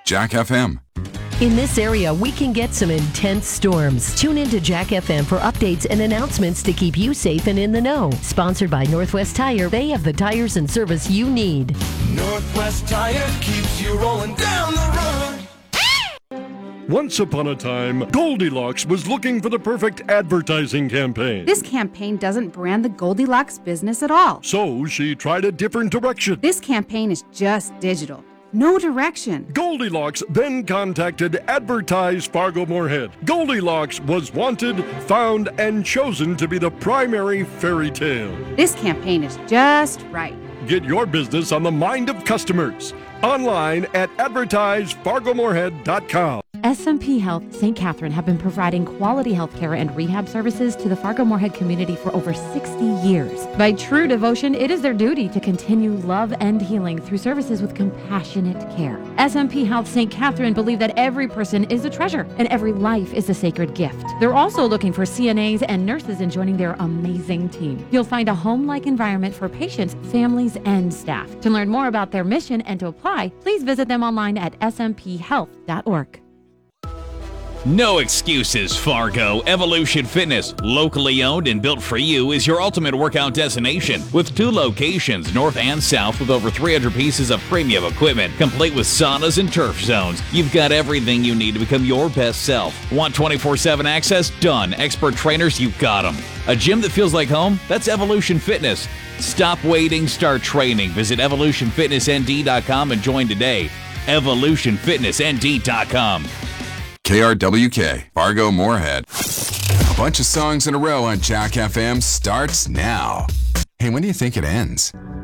Jack FM. In this area, we can get some intense storms. Tune in to Jack FM for updates and announcements to keep you safe and in the know. Sponsored by Northwest Tire, they have the tires and service you need. Northwest Tire keeps you rolling down the road. Once upon a time, Goldilocks was looking for the perfect advertising campaign. This campaign doesn't brand the Goldilocks business at all. So she tried a different direction. This campaign is just digital. No direction. Goldilocks then contacted Advertise Fargo Moorhead. Goldilocks was wanted, found, and chosen to be the primary fairy tale. This campaign is just right. Get your business on the mind of customers. Online at advertisefargomoorhead.com. SMP Health St. Catherine have been providing quality health care and rehab services to the Fargo-Moorhead community for over 60 years. By true devotion, it is their duty to continue love and healing through services with compassionate care. SMP Health St. Catherine believe that every person is a treasure and every life is a sacred gift. They're also looking for CNAs and nurses in joining their amazing team. You'll find a home-like environment for patients, families, and staff. To learn more about their mission and to apply, please visit them online at smphhealth.org. No excuses, Fargo. Evolution Fitness, locally owned and built for you, is your ultimate workout destination with 2 locations, north and south, with over 300 pieces of premium equipment, complete with saunas and turf zones. You've got everything you need to become your best self. Want 24/7 access? Done. Expert trainers? You've got them. A gym that feels like home? That's Evolution Fitness. Stop waiting, start training. Visit evolutionfitnessnd.com and join today. evolutionfitnessnd.com. KRWK, Fargo Moorhead. A bunch of songs in a row on Jack FM starts now. Hey, when do you think it ends?